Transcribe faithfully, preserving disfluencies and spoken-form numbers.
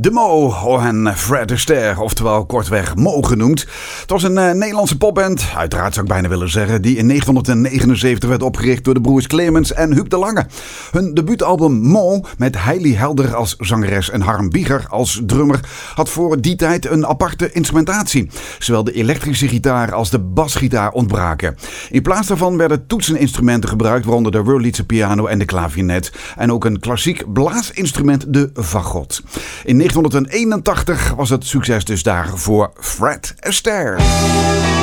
De Mo en Fred Astaire, oftewel kortweg Mo genoemd. Het was een uh, Nederlandse popband, uiteraard zou ik bijna willen zeggen, die in negentienhonderdnegenenzeventig werd opgericht door de broers Clemens en Huub de Lange. Hun debuutalbum Mo, met Hailey Helder als zangeres en Harm Bieger als drummer, had voor die tijd een aparte instrumentatie. Zowel de elektrische gitaar als de basgitaar ontbraken. In plaats daarvan werden toetseninstrumenten gebruikt, waaronder de Wurlitzer piano en de klavinet. En ook een klassiek blaasinstrument, de fagot. In negentienhonderdeenentachtig was het succes dus daar voor Fred Astaire.